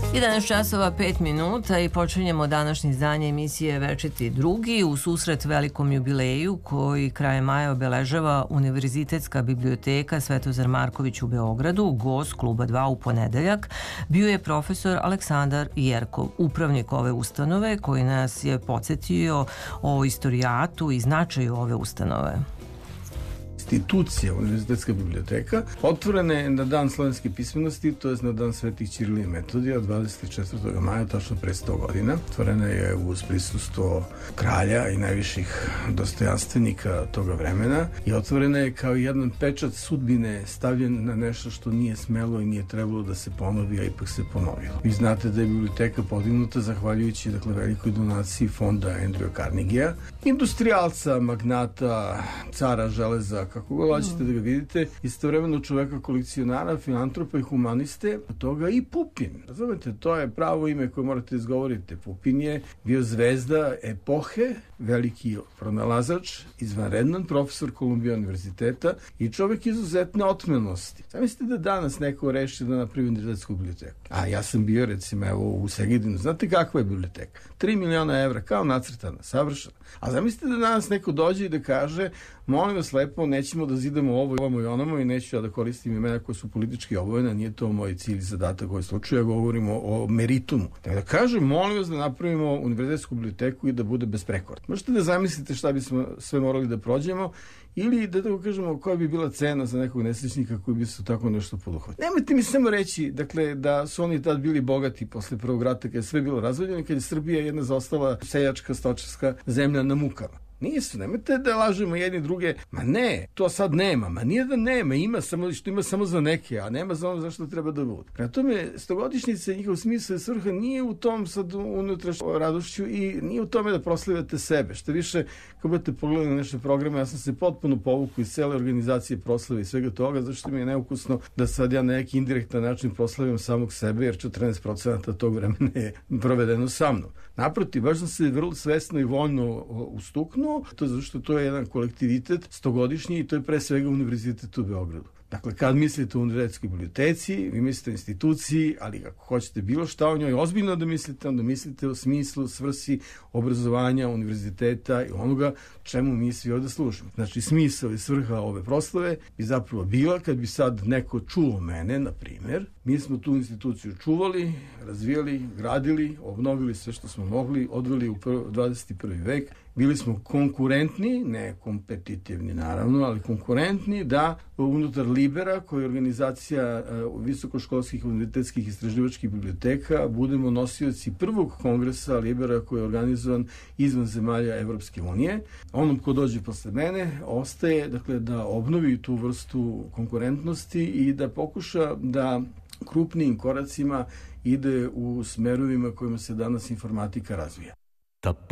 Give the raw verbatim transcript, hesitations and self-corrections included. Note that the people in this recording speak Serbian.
jedanaest časova pet minuta i počinjemo današnje izdanje emisije Večiti drugi u susret velikom jubileju koji krajem maja obeležava Univerzitetska biblioteka Svetozar Marković u Beogradu. Gost Kluba dva u ponedeljak bio je profesor Aleksandar Jerkov, upravnik ove ustanove, koji nas je podsjetio o istorijatu i značaju ove ustanove. Institucija Univerzitetska biblioteka otvorena je na dan slovenske pismenosti, to je na dan Svetih Ćirila i Metodija, dvadeset četvrtog maja, tačno pre sto godina. Otvorena je uz prisustvo kralja i najviših dostojanstvenika toga vremena i otvorena je kao jedan pečat sudbine stavljen na nešto što nije smelo i nije trebalo da se ponovi, a ipak se ponovilo. Vi znate da je biblioteka podignuta zahvaljujući dakle, velikoj donaciji fonda Andrewa Carnegiea, industrijalca, magnata, cara železa, kako god hoćete da ga vidite, istovremeno čoveka kolekcionara, filantropa i humaniste, od toga i Pupin. Razumete, to je pravo ime koje morate izgovoriti. Pupin je bio zvezda epohe, veliki pronalazač, izvanredan profesor Kolumbija univerziteta i čovek izuzetne otmenosti. Zamislite da danas neko reši da napravi univerzitetsku biblioteku. A ja sam bio, recimo, evo u Segedinu. Znate kakva je biblioteka? tri miliona evra, kao nacrtana, savršena. A zamislite da danas neko dođe i da kaže, molim vas lepo, nećemo da zidamo ovo, ovamo i onamo i neću ja da koristim imena koje su politički obojene, nije to moj cilj i zadatak koji slučaju, ja govorimo o meritumu. Tako da kažem, molim vas da napravimo univerzitetsku biblioteku i da bude besprekorna. Možete da zamislite šta bismo sve morali da prođemo ili da tako kažemo koja bi bila cena za nekog nesrećnika koji bi se tako nešto poduhvatio. Nemojte mi samo reći dakle, da su oni tad bili bogati posle prvog rata kada je sve bilo razvaljeno, kada je Srbija jedna zaostala seljačka, stočarska zemlja na mukama. Nisu, nemojte da lažemo jedni druge, ma ne, to sad nema, ma nije da nema, ima samo što ima samo za neke, a nema za ono zašto treba da bude. Prema tome, stogodišnjice, njihov smisao i svrha nije u tom sad unutrašnjoj radošću i nije u tome da proslavljate sebe. Što više, kako budete pogledali na naše programe, ja sam se potpuno povukao iz cele organizacije proslave i svega toga, zašto mi je neukusno da sad ja na neki indirektan način proslavljam samog sebe, jer četrnaest procenata tog vremena je provedeno sa mnom. Naprotiv, baš sam se vrlo svesno i voljno ustuknuo, to je zato što to je jedan kolektivitet stogodišnji i to je pre svega univerzitet u Beogradu. Dakle, kad mislite o univerzitetskoj biblioteci, vi mislite o instituciji, ali ako hoćete bilo šta o njoj ozbiljno da mislite, onda mislite o smislu, svrsi obrazovanja univerziteta i onoga čemu mi svi ovde služimo. Znači, smisao i svrha ove proslave bi zapravo bila, kad bi sad neko čuo mene, na primer, mi smo tu instituciju čuvali, razvijali, gradili, obnovili sve što smo mogli, odveli u dvadeset prvi vek, bili smo konkurentni, ne kompetitivni naravno, ali konkurentni da unutar Libera, koja je organizacija uh, visokoškolskih univerzitetskih istraživačkih biblioteka, budemo nosioci prvog kongresa Libera koji je organizovan izvan zemalja Evropske unije. Onom ko dođe posle mene ostaje dakle, da obnovi tu vrstu konkurentnosti i da pokuša da krupnijim koracima ide u smerovima kojima se danas informatika razvija.